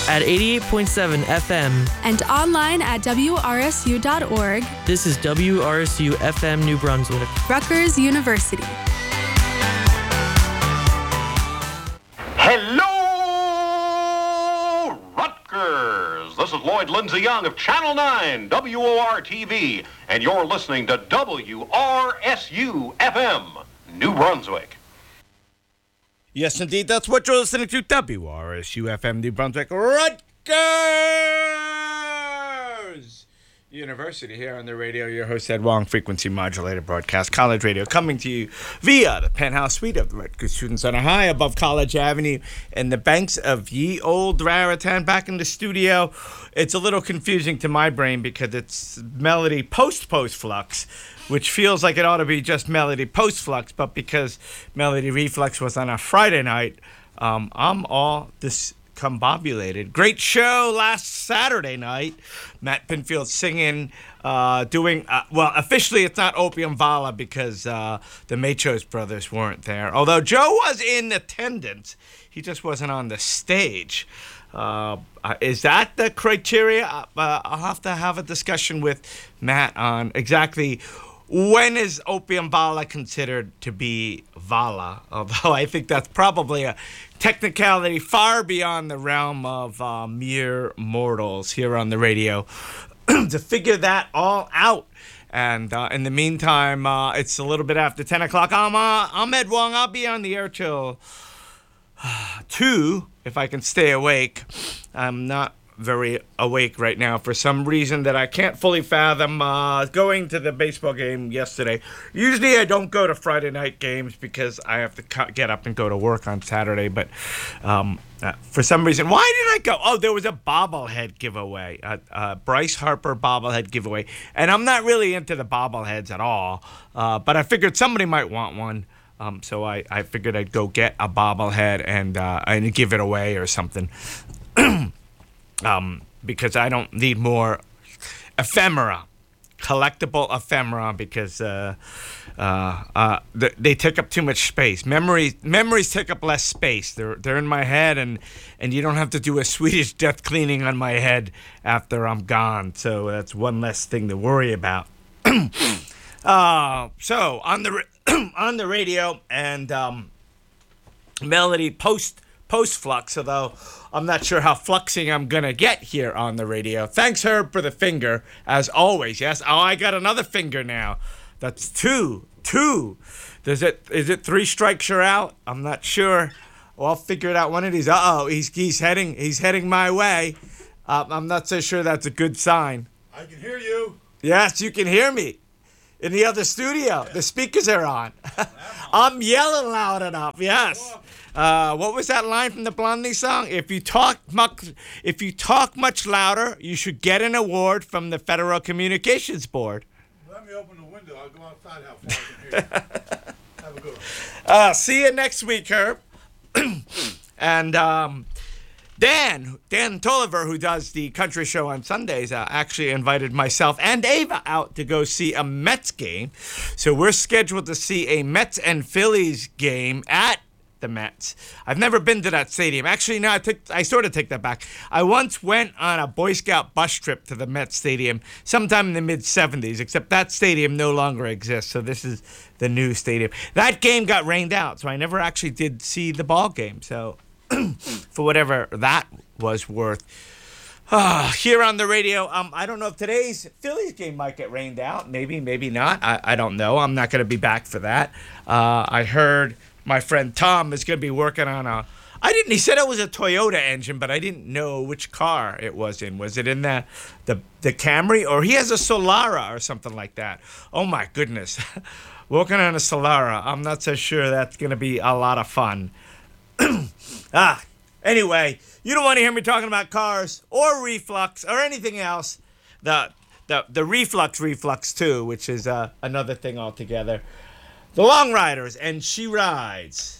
at 88.7 FM. And online at WRSU.org. This is WRSU FM New Brunswick. Rutgers University. Hello, Rutgers! This is Lloyd Lindsay Young of Channel 9, WOR-TV, and you're listening to WRSU FM, New Brunswick. Yes, indeed, that's what you're listening to, WRSU FM New Brunswick, Rutgers University here on the radio. Your host, Ed Wong, frequency modulated broadcast college radio, coming to you via the penthouse suite of the Rutgers Student Center high above College Avenue in the banks of ye old Raritan. Back in the studio, it's a little confusing to my brain because it's Melody post-flux, which feels like it ought to be just Melody post-flux, but because Melody reflux was on a Friday night, I'm all discombobulated. Great show last Saturday night. Matt Pinfield singing, officially it's not Opium Vala because the Machos brothers weren't there. Although Joe was in attendance, he just wasn't on the stage. Is that the criteria? I'll have to have a discussion with Matt on exactly when is Opium Vala considered to be Vala? Although I think that's probably a technicality far beyond the realm of mere mortals here on the radio to figure that all out. And in the meantime, it's a little bit after 10 o'clock. I'm Ed Wong. I'll be on the air till 2 if I can stay awake. I'm not very awake right now for some reason that I can't fully fathom. Going to the baseball game yesterday. Usually I don't go to Friday night games because I have to get up and go to work on Saturday, but for some reason, why did I go? Oh, there was a bobblehead giveaway, Bryce Harper bobblehead giveaway, and I'm not really into the bobbleheads at all, but I figured somebody might want one. So I figured I'd go get a bobblehead and give it away or something. Because I don't need more ephemera, collectible ephemera, because they take up too much space. Memories take up less space. They're in my head, and you don't have to do a Swedish death cleaning on my head after I'm gone. So that's one less thing to worry about. So on the radio and Melody post-flux, although I'm not sure how fluxing I'm going to get here on the radio. Thanks, Herb, for the finger, as always. Yes? Oh, I got another finger now. That's two. Is it 3 strikes you're out? I'm not sure. Well, I'll figure it out one of these. Uh-oh, he's heading my way. I'm not so sure that's a good sign. I can hear you. Yes, you can hear me. In the other studio. The speakers are on. I'm yelling loud enough, yes. What was that line from the Blondie song? If you talk much louder, you should get an award from the Federal Communications Board. Let me open the window. I'll go outside how far I can hear you. Have a good one. See you next week, Herb. And Dan Tolliver, who does the country show on Sundays, actually invited myself and Ava out to go see a Mets game. So we're scheduled to see a Mets and Phillies game at the Mets. I've never been to that stadium. Actually, no, I sort of take that back. I once went on a Boy Scout bus trip to the Mets stadium sometime in the mid-'70s, except that stadium no longer exists, so this is the new stadium. That game got rained out, so I never actually did see the ball game, so for whatever that was worth. Here on the radio, I don't know if today's Phillies game might get rained out. Maybe not. I don't know. I'm not going to be back for that. I heard my friend Tom is going to be working on he said it was a Toyota engine, but I didn't know which car it was in. Was it in the Camry? Or he has a Solara or something like that. Oh, my goodness. Working on a Solara. I'm not so sure that's going to be a lot of fun. Anyway, you don't want to hear me talking about cars or reflux or anything else. The reflux too, which is another thing altogether. The Long Riders and She Rides.